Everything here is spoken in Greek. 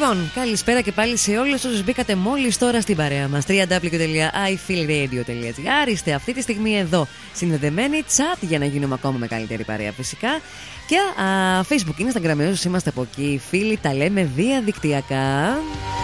Λοιπόν, καλησπέρα και πάλι σε όλους όσους μπήκατε μόλις τώρα στην παρέα μας. www.ifeelradio.gr. Είστε αυτή τη στιγμή εδώ συνδεδεμένοι, chat για να γίνουμε ακόμα μεγαλύτερη παρέα φυσικά. Και Facebook, Instagram, όσους είμαστε από εκεί, φίλοι, τα λέμε διαδικτυακά.